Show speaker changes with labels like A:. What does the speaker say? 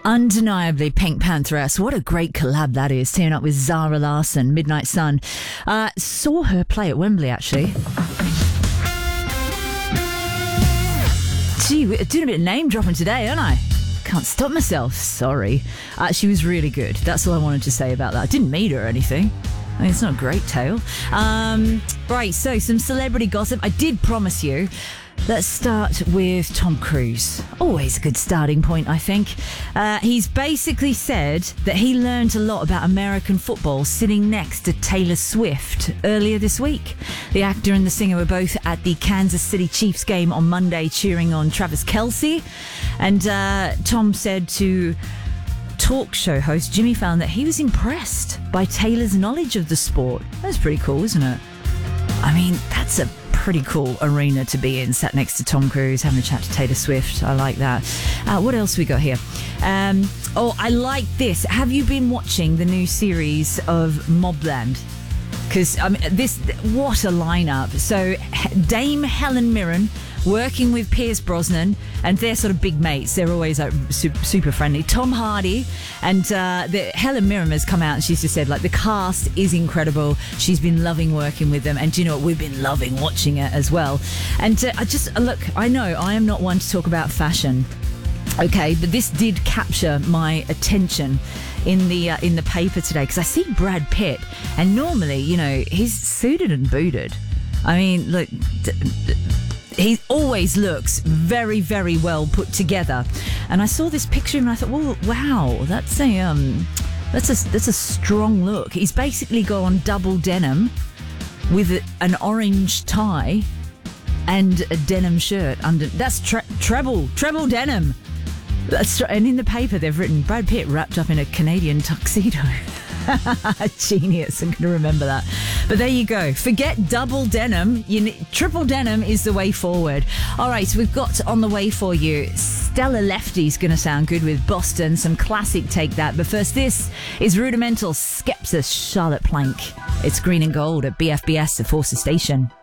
A: Undeniably Pink Pantheress. What a great collab that is, teaming up with Zara Larsson, Midnight Sun. Saw her play at Wembley, actually. Gee, we're doing a bit of name dropping today, aren't I? Can't stop myself. Sorry. She was really good. That's all I wanted to say about that. I didn't meet her or anything. I mean, it's not a great tale. Right, so some celebrity gossip. I did promise you. Let's start with Tom Cruise. Always a good starting point, I think. He's basically said that he learned a lot about American football sitting next to Taylor Swift earlier this week. The actor and the singer were both at the Kansas City Chiefs game on Monday cheering on Travis Kelce. And Tom said to talk show host Jimmy Fallon that he was impressed by Taylor's knowledge of the sport. That's pretty cool, isn't it? I mean, that's a pretty cool arena to be in, sat next to Tom Cruise, having a chat to Taylor Swift. I like that. What else we got here? I like this. Have you been watching the new series of Mobland? Because, I mean, what a lineup. So, Dame Helen Mirren working with Pierce Brosnan, and they're sort of big mates. They're always like super friendly. Tom Hardy and Helen Mirren has come out and she's just said, like, the cast is incredible. She's been loving working with them, and do you know what? We've been loving watching it as well. And I know I am not one to talk about fashion, okay, but this did capture my attention in the paper today, because I see Brad Pitt, and normally, you know, he's suited and booted. I mean, look. He always looks very, very well put together. And I saw this picture and I thought, well, wow, that's a strong look. He's basically gone double denim with an orange tie and a denim shirt under. That's treble denim. And in the paper they've written Brad Pitt wrapped up in a Canadian tuxedo. Genius. I'm going to remember that. But there you go. Forget double denim. Triple denim is the way forward. All right, so we've got on the way for you Stella Lefty's going to sound good with Boston. Some classic Take That. But first, this is Rudimental Skepsis, Charlotte Plank. It's Green and Gold at BFBS, the Forces Station.